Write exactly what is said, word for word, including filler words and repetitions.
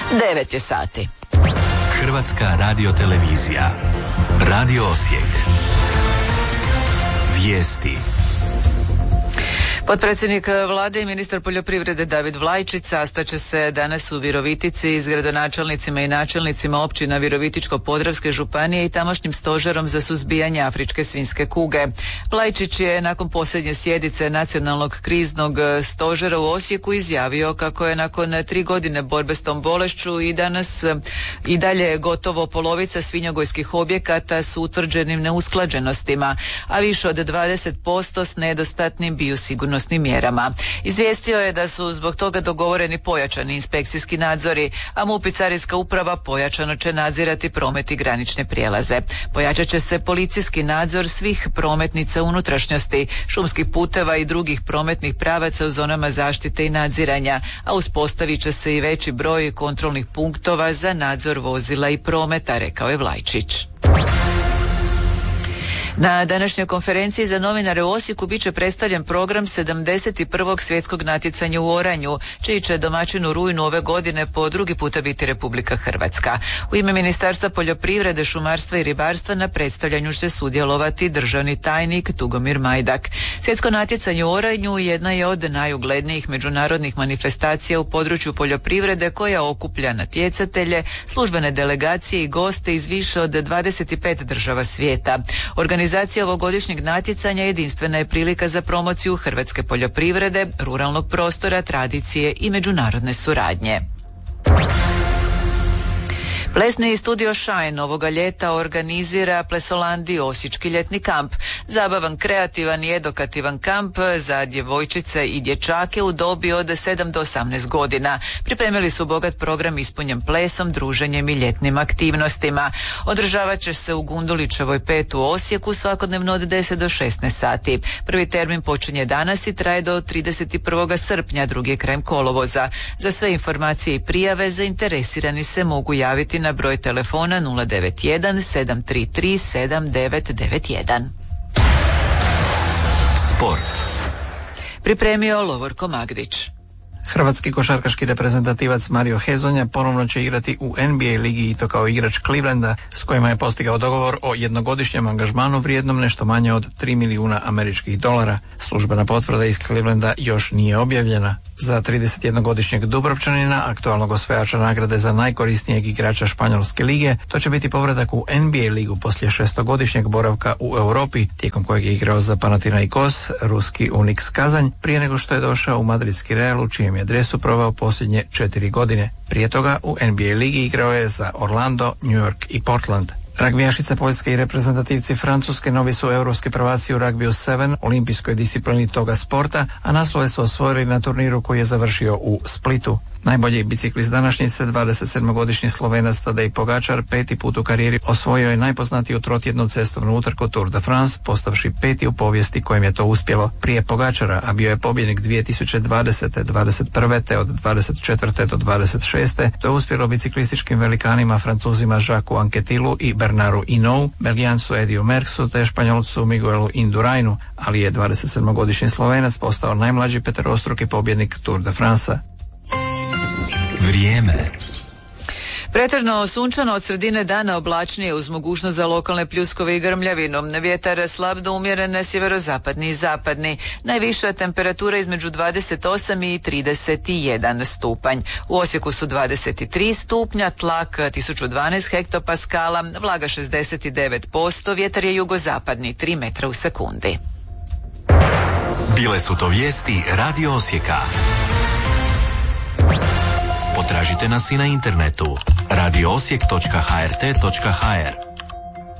devet je sati. Hrvatska radiotelevizija. Radio Osijek. Vijesti. Potpredsjednik vlade i ministar poljoprivrede David Vlajčić sastaće se danas u Virovitici s gradonačelnicima i načelnicima općina Virovitičko-podravske županije i tamošnjim stožerom za suzbijanje afričke svinjske kuge. Vlajčić je nakon posljednje sjednice nacionalnog kriznog stožera u Osijeku izjavio kako je nakon tri godine borbe s tom bolešću i danas i dalje gotovo polovica svinjogojskih objekata s utvrđenim neusklađenostima, a više od dvadeset posto s nedostatnim biosigurnosnim mjerama. Izvijestio je da su zbog toga dogovoreni pojačani inspekcijski nadzori, a MUP i Carinska uprava pojačano će nadzirati promet i granične prijelaze. Pojačat će se policijski nadzor svih prometnica unutrašnjosti, šumskih puteva i drugih prometnih pravaca u zonama zaštite i nadziranja, a uspostavit će se i veći broj kontrolnih punktova za nadzor vozila i prometa, rekao je Vlajčić. Na današnjoj konferenciji za novinare u Osijeku bit će predstavljen program sedamdeset prvog svjetskog natjecanja u oranju, čiji će domaćin u rujnu ove godine po drugi puta biti Republika Hrvatska. U ime Ministarstva poljoprivrede, šumarstva i ribarstva na predstavljanju će sudjelovati državni tajnik Tugomir Majdak. Svjetsko natjecanje u oranju jedna je od najuglednijih međunarodnih manifestacija u području poljoprivrede koja okuplja natjecatelje, službene delegacije i goste iz više od dvadeset pet država svijeta. Organizacija ovogodišnjeg natjecanja jedinstvena je prilika za promociju hrvatske poljoprivrede, ruralnog prostora, tradicije i međunarodne suradnje. Plesni studio Shine ovoga ljeta organizira Plesolandi Osječki ljetni kamp. Zabavan, kreativan i edukativan kamp za djevojčice i dječake u dobi od sedam do osamnaest godina. Pripremili su bogat program ispunjen plesom, druženjem i ljetnim aktivnostima. Održavat će se u Gundulićevoj pet u Osijeku svakodnevno od deset do šesnaest sati. Prvi termin počinje danas i traje do trideset prvog srpnja, drugi je krajem kolovoza. Za sve informacije i prijave zainteresirani se mogu javiti na na broj telefona nula devet jedan sedam tri tri sedam devet devet jedan. Sport. Pripremio Lovorko Magdić. Hrvatski košarkaški reprezentativac Mario Hezonja ponovno će igrati u N B A ligi i to kao igrač Clevelanda s kojima je postigao dogovor o jednogodišnjem angažmanu vrijednom nešto manje od tri milijuna američkih dolara. Službena potvrda iz Clevelanda još nije objavljena. Za tridesetjednogodišnjeg Dubrovčanina, aktualnog osvajača nagrade za najkorisnijeg igrača Španjolske lige, to će biti povratak u N B A ligu poslije šestogodišnjeg boravka u Europi, tijekom kojeg je igrao za Panathinaikos, ruski Unix Kazanj, prije nego što je došao u madridski Real, u čijem je dresu proveo posljednje četiri godine. Prije toga u N B A ligi igrao je za Orlando, New York i Portland. Ragbijašice Poljske i reprezentativci Francuske novi su europski prvaci u ragbiju sedam, olimpijskoj disciplini toga sporta, a naslove su osvojili na turniru koji je završio u Splitu. Najbolji biciklist današnjice, dvadesetsedmogodišnji Slovenac Tadej Pogačar, peti put u karijeri osvojio je najpoznatiju trotjednu cestovnu utrku Tour de France, postavši peti u povijesti kojem je to uspjelo. Prije Pogačara, a bio je pobjednik dvije tisuće dvadesete, dvadeset prve te od dvadeset četvrte do dvadeset šeste to je uspjelo biciklističkim velikanima Francuzima Jacquesu Anquetilu i Bernardu Hinault, Belgijancu Ediju Merckxu te Španjolcu Miguelu Indurainu, ali je dvadesetsedmogodišnji Slovenac postao najmlađi peterostruki pobjednik Tour de France. Vrijeme. Pretežno sunčano, od sredine dana oblačnije uz mogućnost za lokalne pljuskove i grmljavinu. Vjetar slab do umjeren sjeverozapadni i zapadni. Najviša temperatura između dvadeset osam i trideset jedan stupanj. U Osijeku su dvadeset tri stupnja, tlak tisuću dvanaest hektopaskala, vlaga šezdeset devet posto, vjetar je jugozapadni tri metra u sekundi. Bile su to vijesti Radio Osijeka. Potražite nas i na internetu radio osijek točka h r t točka h r.